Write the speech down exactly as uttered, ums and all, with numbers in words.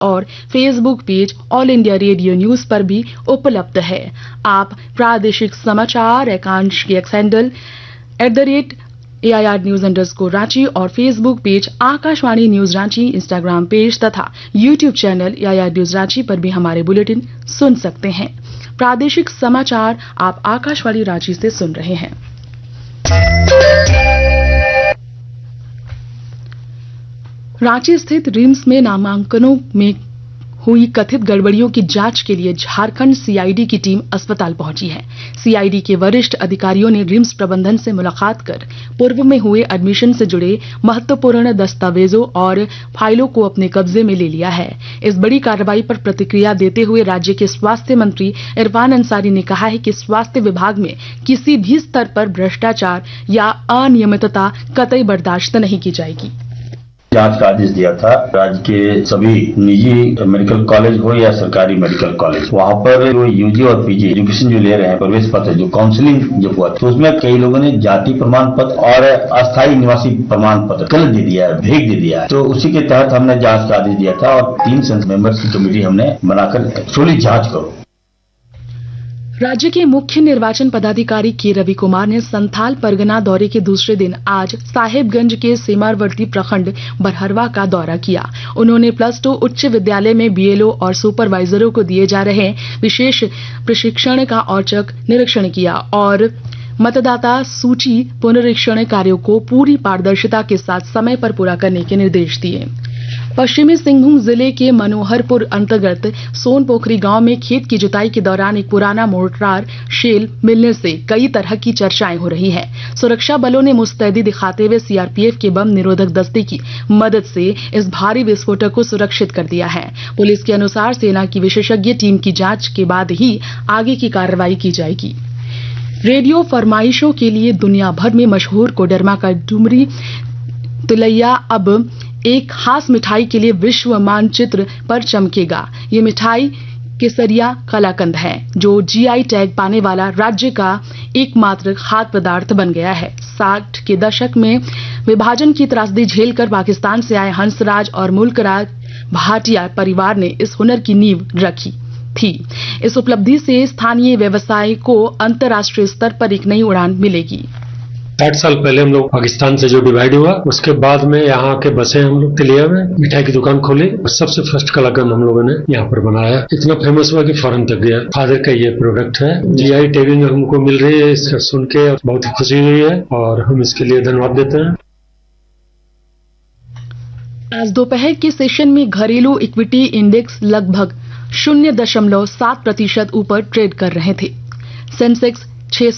और Facebook page all India radio news पर भी उपलब्ध है। आप प्रादेशिक समाचार एकांश के x handle at the rate A I R news underscore Ranchi और Facebook page Akashvani news Ranchi, Instagram page तथा YouTube channel A I R news Ranchi पर भी हमारे बुलेटिन सुन सकते हैं। प्रादेशिक समाचार आप आकाशवाणी रांची से सुन रहे हैं। रांची स्थित रिम्स में नामांकनों में हुई कथित गड़बड़ियों की जांच के लिए झारखंड सी आई डी की टीम अस्पताल पहुंची है। सी आई डी के वरिष्ठ अधिकारियों ने रिम्स प्रबंधन से मुलाकात कर पूर्व में हुए एडमिशन से जुड़े महत्वपूर्ण दस्तावेजों और फाइलों को अपने कब्जे में ले लिया है। इस बड़ी कार्रवाई पर प्रतिक्रिया देते हुए राज्य के स्वास्थ्य मंत्री इरफान अंसारी ने कहा है कि स्वास्थ्य विभाग में किसी भी स्तर पर भ्रष्टाचार या अनियमितता कतई बर्दाश्त नहीं की जाएगी। जांच का आदेश दिया था। राज्य के सभी निजी मेडिकल कॉलेज हो या सरकारी मेडिकल कॉलेज, वहां पर जो यूजी और पीजी एजुकेशन जो ले रहे हैं, प्रवेश पत्र जो काउंसलिंग जो हुआ तो उसमें कई लोगों ने जाति प्रमाण पत्र और अस्थायी निवासी प्रमाण पत्र गलत दे दिया है, भेज दे दिया है। तो उसी के तहत हमने जांच का आदेश दिया था और तीन मेंबर्स की कमेटी हमने बनाकर एक्चुअली जांच करो। राज्य के मुख्य निर्वाचन पदाधिकारी के रवि कुमार ने संथाल परगना दौरे के दूसरे दिन आज साहेबगंज के सीमावर्ती प्रखंड बरहरवा का दौरा किया। उन्होंने प्लस टू उच्च विद्यालय में बी एल ओ और सुपरवाइजरों को दिए जा रहे विशेष प्रशिक्षण का औचक निरीक्षण किया और मतदाता सूची पुनरीक्षण कार्यों को पूरी पारदर्शिता के साथ समय पर पूरा करने के निर्देश दिए। पश्चिमी सिंहभूम जिले के मनोहरपुर अंतर्गत सोनपोखरी गांव में खेत की जुताई के दौरान एक पुराना मोर्टार शेल मिलने से कई तरह की चर्चाएं हो रही हैं। सुरक्षा बलों ने मुस्तैदी दिखाते हुए सी आर पी एफ के बम निरोधक दस्ते की मदद से इस भारी विस्फोटक को सुरक्षित कर दिया है। पुलिस के अनुसार सेना की विशेषज्ञ टीम की जांच के बाद ही आगे की कार्रवाई की जाएगी। रेडियो फरमाइशों के लिए दुनिया भर में मशहूर कोडरमा का डुमरी तिलैया अब एक खास मिठाई के लिए विश्व मानचित्र पर चमकेगा। ये मिठाई केसरिया कलाकंद है, जो जी आई टैग पाने वाला राज्य का एकमात्र खाद्य पदार्थ बन गया है। साठ के दशक में विभाजन की त्रासदी झेलकर पाकिस्तान से आए हंसराज और मुल्कराज भाटिया परिवार ने इस हुनर की नींव रखी थी। इस उपलब्धि से स्थानीय व्यवसाय को अंतर्राष्ट्रीय स्तर पर एक नई उड़ान मिलेगी। साठ साल पहले हम लोग पाकिस्तान से जो डिवाइड हुआ, उसके बाद में यहाँ के बसे हम लोग तिलिया में मिठाई की दुकान खोली। सबसे फर्स्ट कलाकंद हम लोगों ने यहाँ पर बनाया। इतना फेमस हुआ कि फॉरेन तक गया। फादर का ये प्रोडक्ट है, जी आई टैगिंग हमको मिल रही है। इसका सुन के बहुत ही खुशी हुई है और हम इसके लिए धन्यवाद देते हैं। आज दोपहर के सेशन में घरेलू इक्विटी इंडेक्स लगभग शून्य दशमलव सात प्रतिशत ऊपर ट्रेड कर रहे थे। सेंसेक्स छह